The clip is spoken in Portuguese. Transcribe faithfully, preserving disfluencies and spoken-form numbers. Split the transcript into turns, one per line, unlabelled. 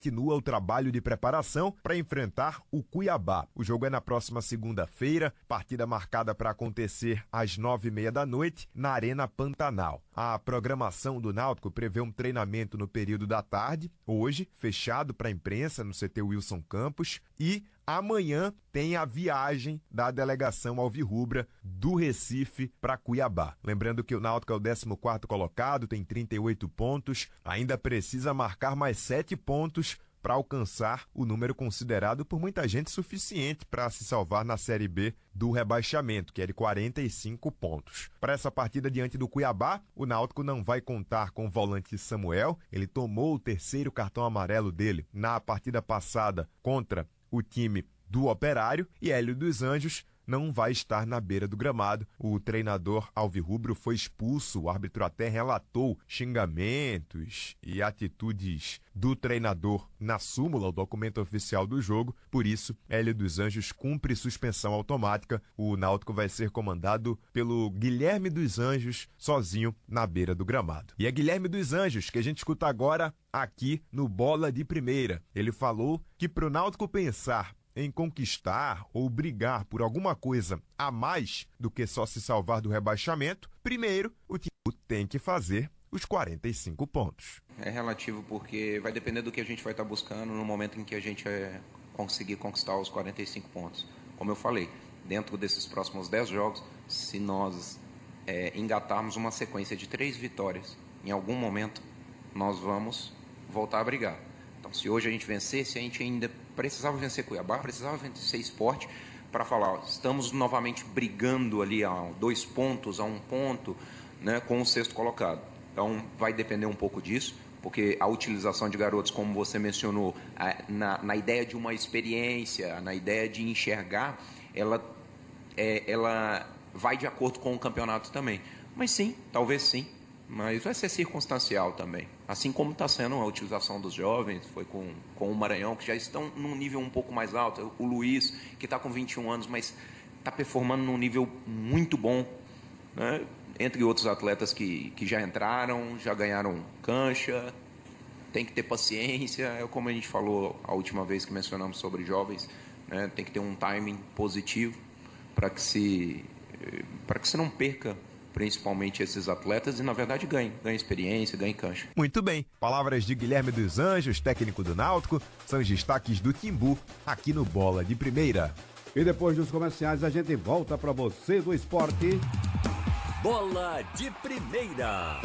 continua o trabalho de preparação para enfrentar o Cuiabá. O jogo é na próxima segunda-feira, partida marcada para acontecer às nove e meia da noite na Arena Pantanal. A programação do Náutico prevê um treinamento no período da tarde, hoje, fechado para a imprensa no C T Wilson Campos, e amanhã tem a viagem da delegação alvirrubra do Recife para Cuiabá. Lembrando que o Náutico é o décimo quarto colocado, tem trinta e oito pontos, ainda precisa marcar mais sete pontos para alcançar o número considerado por muita gente suficiente para se salvar na Série B do rebaixamento, que é de quarenta e cinco pontos. Para essa partida diante do Cuiabá, o Náutico não vai contar com o volante Samuel. Ele tomou o terceiro cartão amarelo dele na partida passada contra o time do Operário, e Hélio dos Anjos não vai estar na beira do gramado. O treinador alvirrubro foi expulso, o árbitro até relatou xingamentos e atitudes do treinador na súmula, o documento oficial do jogo. Por isso, Hélio dos Anjos cumpre suspensão automática. O Náutico vai ser comandado pelo Guilherme dos Anjos, sozinho na beira do gramado. E é Guilherme dos Anjos que a gente escuta agora aqui no Bola de Primeira. Ele falou que para o Náutico pensar em conquistar ou brigar por alguma coisa a mais do que só se salvar do rebaixamento, primeiro o time tem que fazer os quarenta e cinco pontos.
É relativo porque vai depender do que a gente vai estar buscando no momento em que a gente é, conseguir conquistar os quarenta e cinco pontos. Como eu falei, dentro desses próximos dez jogos, se nós é, engatarmos uma sequência de três vitórias, em algum momento nós vamos voltar a brigar. Então, se hoje a gente vencesse, a gente ainda precisava vencer Cuiabá, precisava vencer Sport para falar, ó, estamos novamente brigando ali a dois pontos, a um ponto, né, com o sexto colocado. Então, vai depender um pouco disso, porque a utilização de garotos, como você mencionou, na, na ideia de uma experiência, na ideia de enxergar, ela, é, ela vai de acordo com o campeonato também. Mas sim, talvez sim. Mas vai ser circunstancial também. Assim como está sendo a utilização dos jovens, foi com, com o Maranhão, que já estão num nível um pouco mais alto. O Luiz, que está com vinte e um anos, mas está performando num nível muito bom, né? Entre outros atletas que, que já entraram, já ganharam cancha. Tem que ter paciência, é como a gente falou a última vez que mencionamos sobre jovens, né? Tem que ter um timing positivo para que se, para que você não perca principalmente esses atletas e, na verdade, ganhe. Ganhe experiência, ganhe cancha.
Muito bem. Palavras de Guilherme dos Anjos, técnico do Náutico, são os destaques do Timbu, aqui no Bola de Primeira.
E depois dos comerciais, a gente volta para você do esporte.
Bola de Primeira.